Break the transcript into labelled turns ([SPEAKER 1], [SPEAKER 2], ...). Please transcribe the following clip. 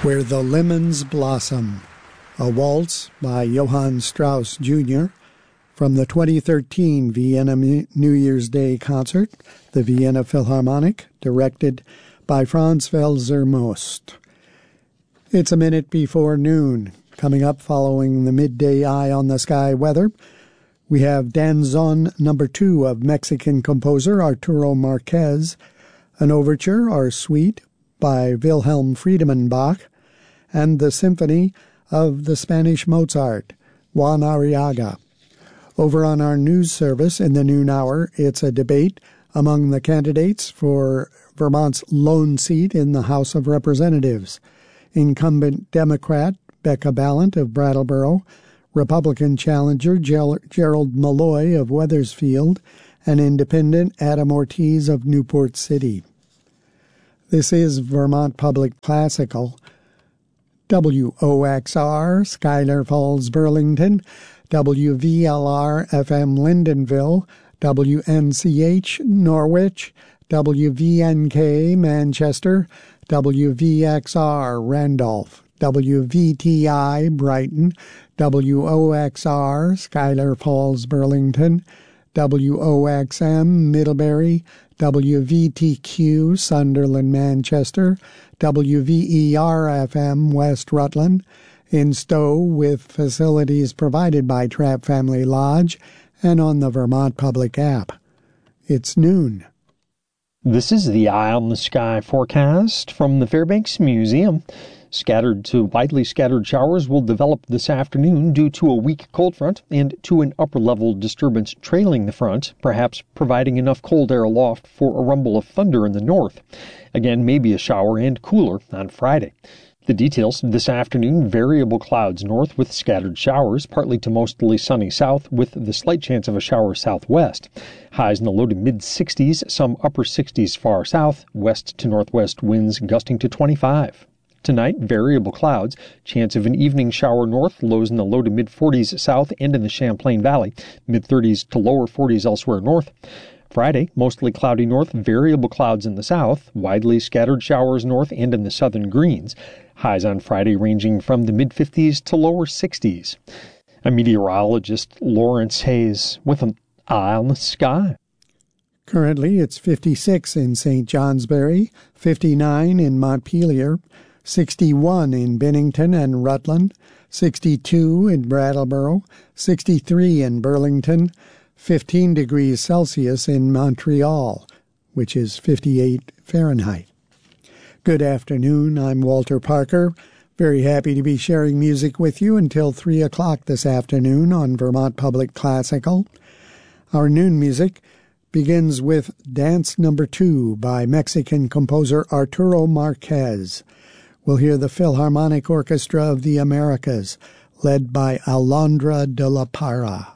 [SPEAKER 1] Where the Lemons Blossom, a waltz by Johann Strauss Jr. from the 2013 Vienna New Year's Day concert, the Vienna Philharmonic, directed by Franz Welser Most. It's a minute before noon. Coming up following the midday Eye on the Sky weather, we have Danzón No. 2 of Mexican composer Arturo Marquez, an overture or suite by Wilhelm Friedemann Bach, and the symphony of the Spanish Mozart, Juan Arriaga. Over on our news service in the noon hour, it's a debate among the candidates for Vermont's lone seat in the House of Representatives. Incumbent Democrat Becca Balint of Brattleboro, Republican challenger Gerald Malloy of Wethersfield, and Independent Adam Ortiz of Newport City. This is Vermont Public Classical. WOXR, Schuyler Falls, Burlington, WVLR FM Lindenville, WNCH Norwich, WVNK Manchester, WVXR Randolph, WVTI Brighton, WOXR Schuyler Falls, Burlington, WOXM Middlebury, WVTQ Sunderland, Manchester, WVER-FM West Rutland, in Stowe with facilities provided by Trapp Family Lodge and on the Vermont Public app. It's noon.
[SPEAKER 2] This is the Eye on the Sky forecast from the Fairbanks Museum. Scattered to widely scattered showers will develop this afternoon due to a weak cold front and to an upper-level disturbance trailing the front, perhaps providing enough cold air aloft for a rumble of thunder in the north. Again, maybe a shower and cooler on Friday. The details this afternoon: variable clouds north with scattered showers, partly to mostly sunny south with the slight chance of a shower southwest. Highs in the low to mid-60s, some upper 60s far south, west to northwest winds gusting to 25. Tonight, variable clouds, chance of an evening shower north, lows in the low to mid-40s south and in the Champlain Valley, mid-30s to lower 40s elsewhere north. Friday, mostly cloudy north, variable clouds in the south, widely scattered showers north and in the southern Greens. Highs on Friday ranging from the mid-50s to lower 60s. I'm meteorologist Lawrence Hayes with an Eye on the Sky.
[SPEAKER 1] Currently, it's 56 in St. Johnsbury, 59 in Montpelier, 61 in Bennington and Rutland, 62 in Brattleboro, 63 in Burlington, 15 degrees Celsius in Montreal, which is 58 Fahrenheit. Good afternoon, I'm Walter Parker. Very happy to be sharing music with you until 3 o'clock this afternoon on Vermont Public Classical. Our noon music begins with Dance No. 2 by Mexican composer Arturo Marquez. We'll hear the Philharmonic Orchestra of the Americas, led by Alondra de la Parra.